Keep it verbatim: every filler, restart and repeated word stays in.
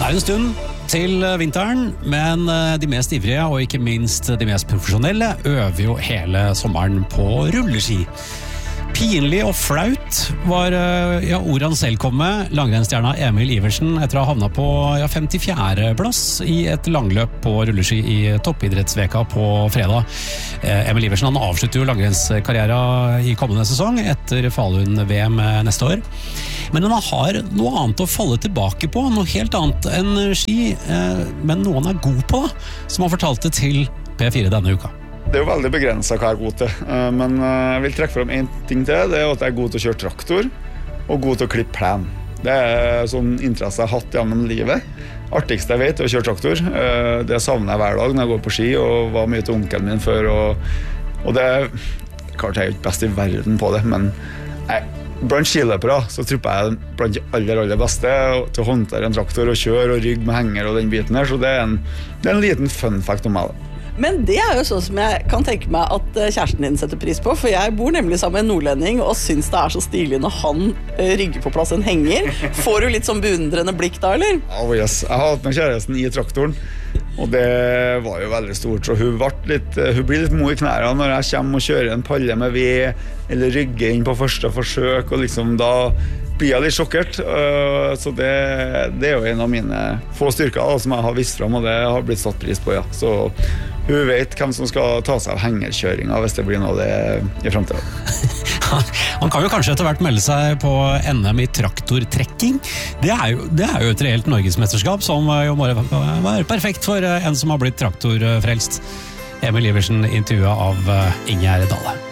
er en stund til vinteren, men de mest ivrige og ikke minst de mest profesjonelle øver jo hele sommeren på rulleski. Pinlig og flaut var ja, ordet han selv kom med, langrennsstjerna Emil Iversen, etter å ha havnet på ja, femtifjerde plass i et langløp på rulleski i toppidrettsveka på fredag. Eh, Emil Iversen han avslutter jo langrennskarrieren i kommende sesong etter Falun-V M neste år. Men han har noe annet å falle tilbake på, noe helt annet enn ski, eh, men noe han er god på, som han fortalte til P fire denne uka. Det er jo veldig begrenset hva jeg er god til, men jeg vil trekke frem en ting til, det er at jeg er god til å kjøre traktor og god til å klippe plen. Det er sånn interesse jeg har hatt gjennom livet. Artigste jeg vet er å kjøre traktor. Det savner jeg hver dag når jeg går på ski, og var mye til onkelen min før. Og, og det er klart jeg er ikke best i verden på det, men jeg, blant skiløpere så tror jeg jeg er blant de aller, aller beste til å håndtere en traktor og kjøre og rygge med henger og den biten her, så det er en, det er en liten fun fact om meg da. Men det er jo sånn som jeg kan tenke meg at kjæresten din setter pris på, for jeg bor nemlig sammen med en nordlending og synes det er så stilig når han rygger på plass en henger. Får du litt sånn beundrende blikk da, eller? Oh yes, jeg har hatt med kjæresten i traktoren, og det var jo veldig stort, så hun, litt, hun blir litt mo i knærene når jeg kommer og kjører en palle med ved, eller rygger inn på første forsøk, og liksom da blir jeg litt sjokkert, så det, det er jo en av mine få styrker da, som jeg har vist frem, og det har blitt satt pris på, ja. Så hun vet hvem som skal ta seg av hengerkjøringa hvis det blir noe det i fremtiden. Han kan jo kanskje etter hvert melde seg på N M i traktortrekking. Det er jo, det er jo et reelt norgesmesterskap som jo må være perfekt for en som har blitt traktorfrelst. Emil Iversen intervjuet av Ingjerd Dale.